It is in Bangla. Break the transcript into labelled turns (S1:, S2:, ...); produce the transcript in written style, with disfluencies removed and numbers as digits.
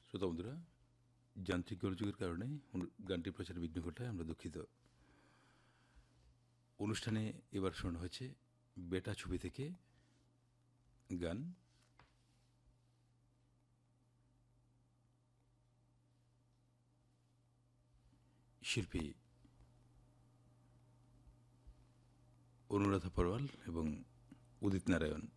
S1: শ্রোতা বন্ধুরা, যান্ত্রিক গোলযোগের কারণে গানটি প্রচারে বিঘ্ন ঘটায় আমরা দুঃখিত। অনুষ্ঠানে এবার শোনা হয়েছে বেটা ছবি থেকে গান। শিল্পী অনুরাধা পরওয়াল এবং উদিত নারায়ণ।